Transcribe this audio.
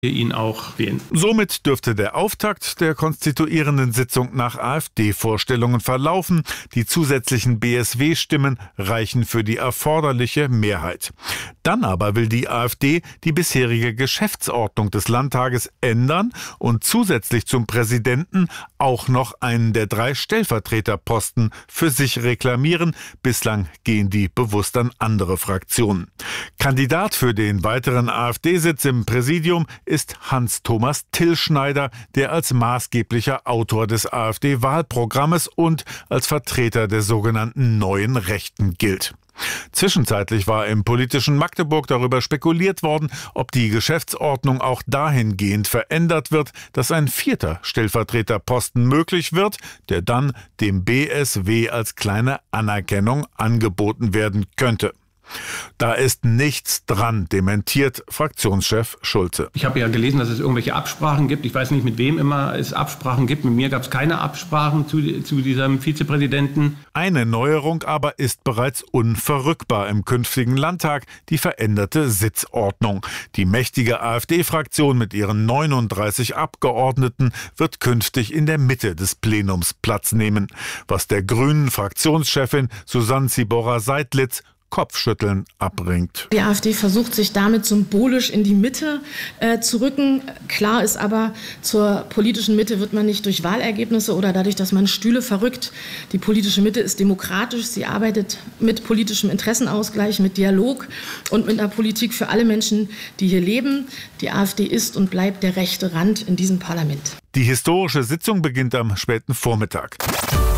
wir ihn auch wählen. Somit dürfte der Auftakt der konstituierenden Sitzung nach AfD-Vorstellungen verlaufen. Die zusätzlichen BSW-Stimmen reichen für die erforderliche Mehrheit. Dann aber will die AfD die bisherige Geschäftsordnung des Landtages ändern und zusätzlich zum Präsidenten auch noch einen der 3 Stellvertreterposten für sich reklamieren. Bislang gehen die bewusst an andere Fraktionen. Kandidat für den weiteren AfD-Sitz im Präsidium ist Hans-Thomas Tillschneider, der als maßgeblicher Autor des AfD-Wahlprogrammes und als Vertreter der sogenannten Neuen Rechten gilt. Zwischenzeitlich war im politischen Magdeburg darüber spekuliert worden, ob die Geschäftsordnung auch dahingehend verändert wird, dass ein 4. Stellvertreterposten möglich wird, der dann dem BSW als kleine Anerkennung angeboten werden könnte. Da ist nichts dran, dementiert Fraktionschef Schulze. Ich habe ja gelesen, dass es irgendwelche Absprachen gibt. Ich weiß nicht, mit wem immer es Absprachen gibt. Mit mir gab es keine Absprachen zu diesem Vizepräsidenten. Eine Neuerung aber ist bereits unverrückbar im künftigen Landtag: die veränderte Sitzordnung. Die mächtige AfD-Fraktion mit ihren 39 Abgeordneten wird künftig in der Mitte des Plenums Platz nehmen, was der grünen Fraktionschefin Susanne Ziborra-Seydlitz Kopfschütteln abbringt. Die AfD versucht, sich damit symbolisch in die Mitte zu rücken. Klar ist aber, zur politischen Mitte wird man nicht durch Wahlergebnisse oder dadurch, dass man Stühle verrückt. Die politische Mitte ist demokratisch. Sie arbeitet mit politischem Interessenausgleich, mit Dialog und mit einer Politik für alle Menschen, die hier leben. Die AfD ist und bleibt der rechte Rand in diesem Parlament. Die historische Sitzung beginnt am späten Vormittag.